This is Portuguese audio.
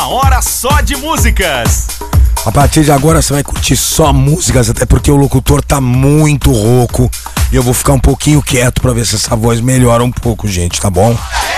hora só de músicas. A partir de agora você vai curtir só músicas, até porque o locutor tá muito rouco. E eu vou ficar um pouquinho quieto pra ver se essa voz melhora um pouco, gente, tá bom?